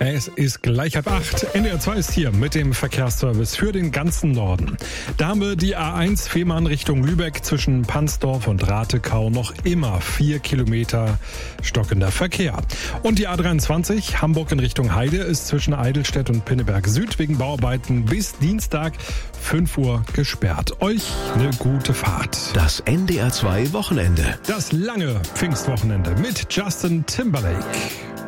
Es ist gleich 7:30. NDR 2 ist hier mit dem Verkehrsservice für den ganzen Norden. Da haben wir die A1 Fehmarn Richtung Lübeck zwischen Pansdorf und Ratekau noch immer 4 Kilometer stockender Verkehr. Und die A23 Hamburg in Richtung Heide ist zwischen Eidelstedt und Pinneberg Süd wegen Bauarbeiten bis Dienstag 5 Uhr gesperrt. Euch eine gute Fahrt. Das NDR 2 Wochenende. Das lange Pfingstwochenende mit Justin Timberlake.